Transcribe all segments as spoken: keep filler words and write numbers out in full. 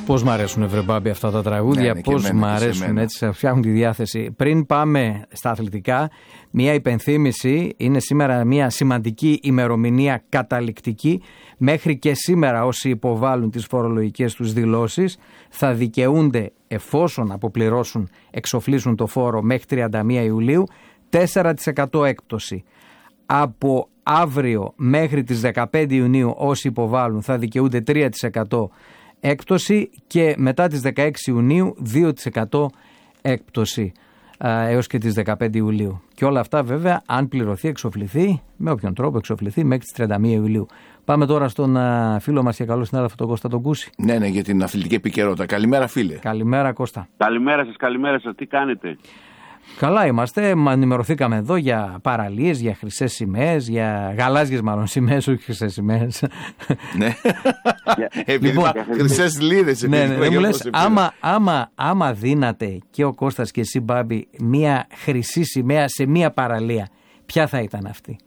Πώς μ' αρέσουν, βρε Μπάμπη, αυτά τα τραγούδια, ναι, πώς μ' αρέσουν, έτσι φτιάχνουν τη διάθεση. Πριν πάμε στα αθλητικά, μια υπενθύμηση, είναι σήμερα μια σημαντική ημερομηνία καταληκτική. Μέχρι και σήμερα όσοι υποβάλλουν τις φορολογικές τους δηλώσεις θα δικαιούνται, εφόσον αποπληρώσουν, εξοφλήσουν το φόρο μέχρι τριάντα μία Ιουλίου, τέσσερα τοις εκατό έκπτωση. Από αύριο μέχρι τις δεκαπέντε Ιουνίου όσοι υποβάλλουν θα δικαιούνται τρία τοις εκατό έκπτωση και μετά τις δεκαέξι Ιουνίου δύο τοις εκατό έκπτωση έως και τις δεκαπέντε Ιουλίου. Και όλα αυτά βέβαια αν πληρωθεί, εξοφληθεί, με όποιον τρόπο εξοφληθεί μέχρι τις τριάντα μία Ιουλίου. Πάμε τώρα στον uh, φίλο μας και καλό συνάδελφο τον Κώστα τον Κούση. Ναι, ναι, για την αθλητική επικαιρότητα. Καλημέρα, φίλε. Καλημέρα, Κώστα. Καλημέρα σας, καλημέρα σας. Τι κάνετε? Καλά είμαστε, ενημερωθήκαμε εδώ για παραλίες, για χρυσές σημαίες, για γαλάζιες μάλλον σημαίες, όχι χρυσές σημαίες. Ναι, λοιπόν, χρυσές λίδες. Ναι, ναι, μου λες, άμα, άμα, άμα δίνατε και ο Κώστας και εσύ, Μπάμπη, μια χρυσή σημαία σε μια παραλία, ποια θα ήταν αυτή?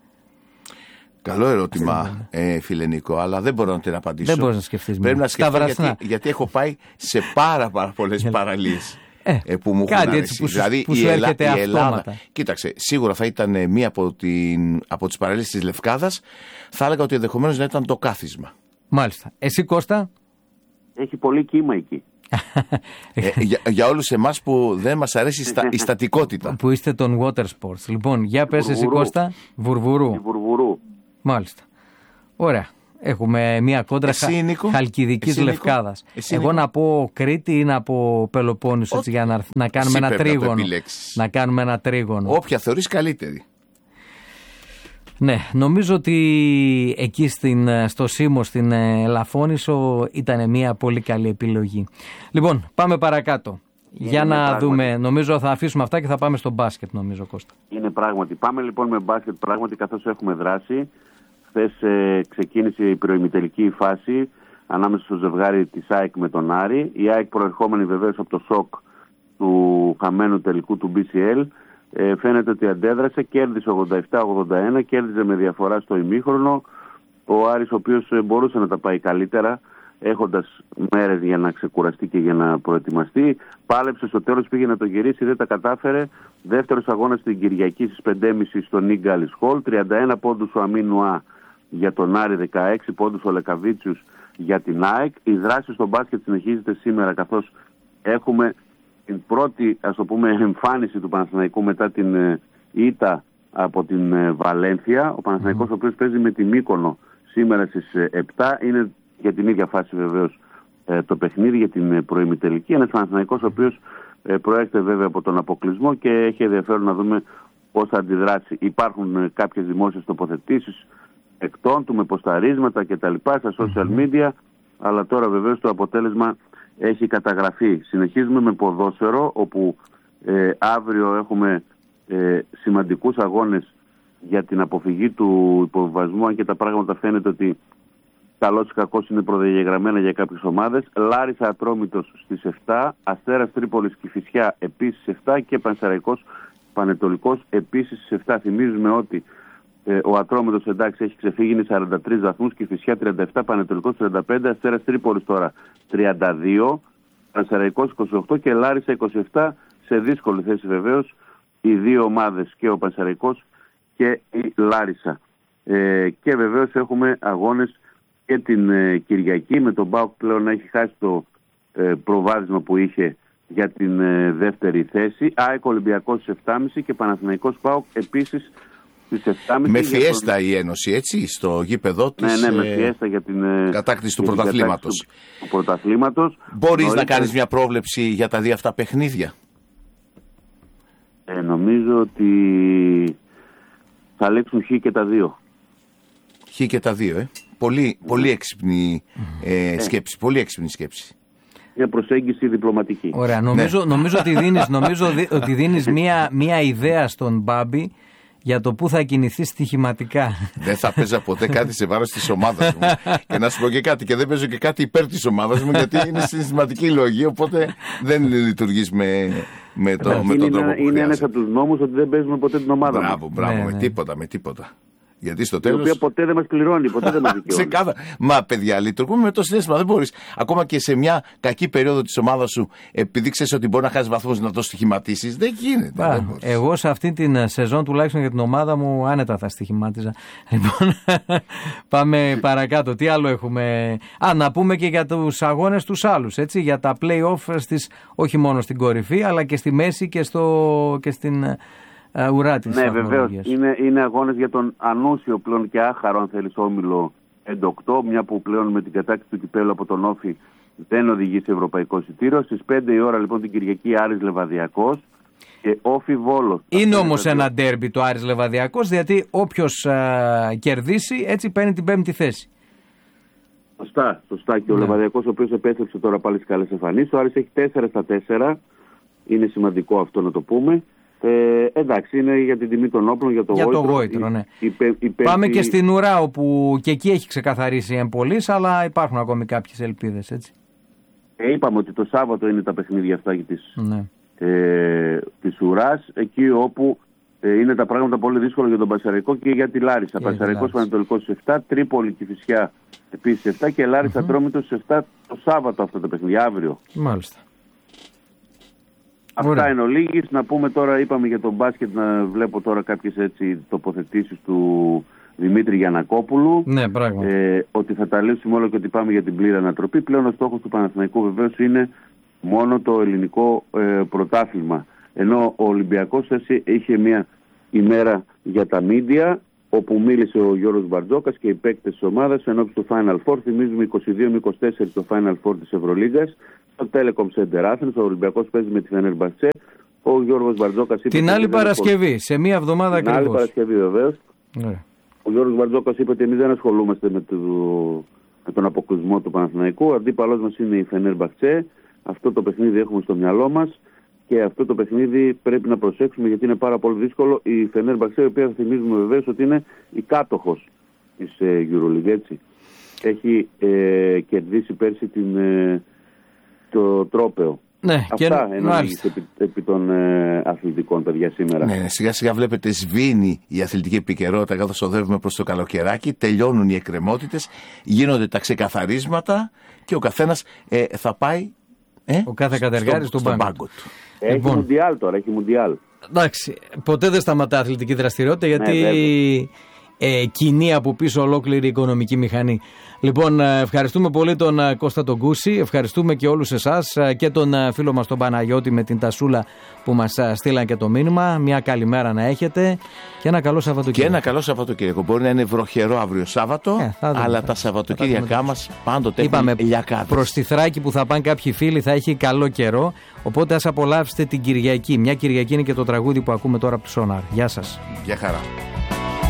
Καλό ερώτημα, ε, φίλε Νίκο, αλλά δεν μπορώ να την απαντήσω. Δεν μπορείς να σκεφτείς. Πρέπει να σκεφτώ γιατί, γιατί έχω πάει σε πάρα, πάρα πολλές παραλίες. Ε, ε, που μου κάτι έχουν έτσι που, δηλαδή, που σου έρχεται η Ελλάδα, αυτόματα. Κοίταξε, σίγουρα θα ήταν μία από, την, από τις παραλίες της Λευκάδας. Θα έλεγα ότι ενδεχομένως να ήταν το Κάθισμα. Μάλιστα. Εσύ, Κώστα? Έχει πολύ κύμα εκεί. ε, για, για όλους εμάς που δεν μας αρέσει η, στα, η στατικότητα. Που είστε των water sports. Λοιπόν, για πες εσύ, Κώστα. Βουρβουρού. Βουρβουρού. Μάλιστα. Ωραία. Έχουμε μια κόντρα χα... Χαλκιδικής Λευκάδας. Εσύ, Εγώ Νίκο. Να πω Κρήτη ή να πω Πελοπόννησο, έτσι, για να, να κάνουμε ένα τρίγωνο. Να, να κάνουμε ένα τρίγωνο. Όποια θεωρείς καλύτερη. Ναι, νομίζω ότι εκεί στην, στο Σίμο, στην Ελαφώνησο, ήταν μια πολύ καλή επιλογή. Λοιπόν, πάμε παρακάτω. Είναι Για να πράγματι. δούμε, νομίζω θα αφήσουμε αυτά και θα πάμε στο μπάσκετ, νομίζω, Κώστα. Είναι πράγματι. Πάμε λοιπόν με μπάσκετ, πράγματι, καθώς έχουμε δράσει. Χθες ε, ξεκίνησε η προημιτελική φάση ανάμεσα στο ζευγάρι της ΑΕΚ με τον Άρη. Η ΑΕΚ, προερχόμενη βεβαίως από το σοκ του χαμένου τελικού του μπι σι ελ, ε, φαίνεται ότι αντέδρασε, κέρδισε ογδόντα επτά ογδόντα ένα, κέρδισε με διαφορά στο ημίχρονο. Ο Άρης, ο οποίος ε, μπορούσε να τα πάει καλύτερα, έχοντας μέρες για να ξεκουραστεί και για να προετοιμαστεί, πάλεψε στο τέλος, πήγε να το γυρίσει, δεν τα κατάφερε. Δεύτερος αγώνας την Κυριακή στις πέντε και μισή στο Νίγκαλις Χολ, τριάντα ένα πόντους ο Αμίνουα για τον Άρη, δεκαέξι πόντους ο Λεκαβίτσιους για την ΑΕΚ. Η δράση στο μπάσκετ συνεχίζεται σήμερα, καθώς έχουμε την πρώτη, ας το πούμε, εμφάνιση του Παναθηναϊκού μετά την ε, ήττα από την ε, Βαλένθια. Ο Παναθηναϊκός, mm. ο οποίος παίζει με τη Μύκονο σήμερα στις ε, επτά, είναι για την ίδια φάση βεβαίως ε, το παιχνίδι, για την ε, προημιτελική. Ένας Παναθηναϊκός ο οποίος ε, προέρχεται βέβαια από τον αποκλεισμό και έχει ενδιαφέρον να δούμε πώς θα αντιδράσει. Υπάρχουν ε, κάποιες δημόσιες τοποθετήσεις εκτών του με ποσταρίσματα κτλ. Στα social media, αλλά τώρα βεβαίως το αποτέλεσμα έχει καταγραφεί. Συνεχίζουμε με ποδόσφαιρο, όπου ε, αύριο έχουμε ε, σημαντικούς αγώνες για την αποφυγή του υποβιβασμού, αν και τα πράγματα φαίνεται ότι καλώς ή κακώς είναι προδιαγεγραμμένα για κάποιες ομάδες. Λάρισα Ατρόμητος στις επτά, Αστέρας Τρίπολης Κηφισιά επίσης στις επτά και Πανσεραϊκός Πανετολικός επίσης στις επτά. Θυμίζουμε ότι ε, ο Ατρόμητος, εντάξει, έχει ξεφύγει, είναι σαράντα τρεις βαθμούς, Κηφισιά τριάντα επτά, Πανετολικός τριάντα πέντε, Αστέρας Τρίπολης τώρα τριάντα δύο, Πανσεραϊκός είκοσι οκτώ και Λάρισα είκοσι επτά, σε δύσκολη θέση βεβαίως οι δύο ομάδες, και ο Πανσεραϊκός και η Λάρισα. Ε, και βεβαίως έχουμε αγώνες και την ε, Κυριακή, με τον ΠΑΟΚ πλέον να έχει χάσει το ε, προβάδισμα που είχε για την ε, δεύτερη θέση. ΑΕΚ Ολυμπιακός στις επτά και μισή και Παναθηναϊκός ΠΑΟΚ επίσης στις επτά και μισή. Με φιέστα τον... η Ένωση, έτσι, στο γήπεδο της. Ναι, ναι, με φιέστα για την ε, κατάκτηση του πρωταθλήματος. Του, του πρωταθλήματος. Μπορείς Νωρίτε... να κάνεις μια πρόβλεψη για τα δύο αυτά παιχνίδια? Ε, νομίζω ότι θα λήξουν χ και τα δύο. Χ και τα δύο, ε. Πολύ, πολύ έξυπνη ε, σκέψη, πολύ έξυπνη σκέψη. Μια προσέγγιση διπλωματική. Ωραία, νομίζω, ναι. νομίζω ότι δίνεις, νομίζω ότι δίνεις μια, μια ιδέα στον Μπάμπη για το πού θα κινηθεί στοιχηματικά. Δεν θα παίζα ποτέ κάτι σε βάρος της ομάδας μου. Και να σου πω και κάτι, και δεν παίζω και κάτι υπέρ της ομάδας μου, γιατί είναι συναισθηματική λογή, οπότε δεν λειτουργείς με, με, το, με τον τρόπο που είναι ένας από τους νόμους ότι δεν παίζουμε ποτέ την ομάδα. Μπράβο, μπράβο, ναι, με ναι. τίποτα, με τίποτα. Γιατί στο τέλος. Η οποία ποτέ δεν μας πληρώνει, ποτέ δεν μας δικαιώνει. Μα παιδιά, λειτουργούμε με το συνέστημα. Δεν μπορείς ακόμα και σε μια κακή περίοδο της ομάδας σου, επειδή ξέρεις ότι μπορεί να χάσεις βαθμούς, να το στοιχηματίσεις. Δεν γίνεται. Πα, δεν εγώ σε αυτή την σεζόν, τουλάχιστον για την ομάδα μου, άνετα θα στοιχημάτιζα. Λοιπόν, πάμε παρακάτω. Τι άλλο έχουμε? Α, να πούμε και για τους αγώνες τους άλλους. Έτσι, για τα play-off στις, όχι μόνο στην κορυφή, αλλά και στη μέση και, στο, και στην. Uh, ουρά της ναι, βεβαίως. Είναι, είναι αγώνες για τον ανούσιο πλέον και άχαρο, αν θέλεις, όμιλο εντοκτώ, μια που πλέον με την κατάκτηση του κυπέλλου από τον Όφη δεν οδηγεί σε ευρωπαϊκό εισιτήριο. Στις πέντε η ώρα λοιπόν την Κυριακή Άρης Λεβαδιακός και Όφη Βόλος. Είναι όμως δηλαδή ένα ντέρμπι το Άρης Λεβαδιακός, γιατί όποιος uh, κερδίσει έτσι παίρνει την πέμπτη θέση. Σωστά, σωστά. Και ο ναι. Λεβαδιακός, ο οποίος επέστρεψε τώρα πάλι στις καλές εμφανίσεις. Ο Άρης έχει τέσσερα στα τέσσερα. Είναι σημαντικό αυτό να το πούμε. Ε, εντάξει, είναι για την τιμή των όπλων, για το για γόητρο. Το γόητρο ναι. η, η, η, Πάμε η... και στην ουρά, όπου και εκεί έχει ξεκαθαρίσει εμπολής, αλλά υπάρχουν ακόμη κάποιες ελπίδες, έτσι. Ε, είπαμε ότι το Σάββατο είναι τα παιχνίδια αυτά της, ναι. ε, της ουράς, εκεί όπου ε, είναι τα πράγματα πολύ δύσκολα για τον Πασαρικό και για τη Λάρισα. Πασαρικός Πανατολικός στις επτά, Τρίπολη και Κηφισιά επίσης στις επτά και Λάρισα mm-hmm. Ατρόμητος στις επτά το Σάββατο αυτά τα παιχνίδια, αύριο. Μάλιστα. Αυτά Ωραία. Είναι ο λίγης. Να πούμε τώρα, είπαμε για τον μπάσκετ, να βλέπω τώρα κάποιες έτσι τοποθετήσεις του Δημήτρη Γιαννακόπουλου. Ναι, πράγματι. Ε, ότι θα τα λύσουμε όλο και ότι πάμε για την πλήρη ανατροπή. Πλέον ο στόχος του Παναθηναϊκού βεβαίως είναι μόνο το ελληνικό ε, πρωτάθλημα. Ενώ ο Ολυμπιακός είχε μια ημέρα για τα μίντια, όπου μίλησε ο Γιώργος Μπαρτζόκας και οι παίκτες της ομάδας ενώπιση του Final Four. Θυμίζουμε είκοσι δύο με είκοσι τέσσερα το Final Four της Ευρωλίγκας. Στο Telecom Center Athens, ο Ολυμπιακός παίζει με τη Φενέρμπαχτσε. Ο Γιώργος Μπαρτζόκας είπε. Την άλλη Παρασκευή, ασχολ... σε μία εβδομάδα ακριβώς. Την άλλη Παρασκευή, βεβαίως. Ναι. Ο Γιώργος Μπαρτζόκας είπε ότι εμείς δεν ασχολούμαστε με, το... με τον αποκλεισμό του Παναθηναϊκού. Ο αντίπαλός μας είναι η Φενέρμπαχτσε. Αυτό το παιχνίδι έχουμε στο μυαλό μας. Και αυτό το παιχνίδι πρέπει να προσέξουμε, γιατί είναι πάρα πολύ δύσκολο. Η Φενέρμπαχτσε, η οποία θα θυμίζουμε βεβαίως ότι είναι η κάτοχος της ε, EuroLeague, έτσι. Έχει ε, κερδίσει πέρσι την, ε, το τρόπαιο. Ναι, αυτά εννοείς επί, επί των ε, αθλητικών, παιδιά, σήμερα. Ναι, σιγά σιγά βλέπετε σβήνει η αθλητική επικαιρότητα καθώς οδεύουμε προς το καλοκαιράκι, τελειώνουν οι εκκρεμότητες, γίνονται τα ξεκαθαρίσματα και ο καθένας ε, θα πάει ε, ο κάθε κατεργάρης στον, στον πάγκο του. Έχει λοιπόν. Μουντιάλ τώρα, έχει Μουντιάλ. Εντάξει, ποτέ δεν σταματά αθλητική δραστηριότητα, γιατί ναι, ε, κινεί από πίσω ολόκληρη η οικονομική μηχανή. Λοιπόν, ευχαριστούμε πολύ τον Κώστα τον Κούση, ευχαριστούμε και όλους εσάς και τον φίλο μας τον Παναγιώτη με την τασούλα που μας στείλαν και το μήνυμα. Μια καλημέρα να έχετε και ένα καλό Σαββατοκύριακο. Και ένα καλό Σαββατοκύριακο. Μπορεί να είναι βροχερό αύριο Σάββατο, ε, αλλά τα Σαββατοκύριακά μας πάντοτε έχουν ηλιακάδες. Προς τη Θράκη που θα πάνε κάποιοι φίλοι θα έχει καλό καιρό, οπότε ας απολαύσετε την Κυριακή. Μια Κυριακή είναι και το τραγούδι που ακούμε τώρα από τη Σόναρ. Γεια σας. Γεια χαρά.